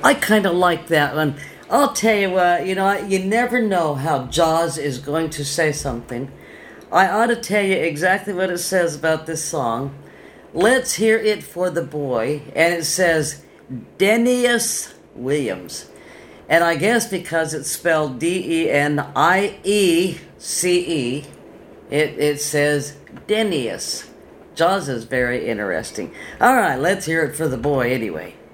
I kind of like that one. I'll tell you what, you never know how Jaws is going to say something. I ought to tell you exactly what it says about this song. Let's hear it for the boy. And it says, Deniece Williams. And I guess because it's spelled Deniece, it says Deniece. Jaws is very interesting. All right, let's hear it for the boy anyway.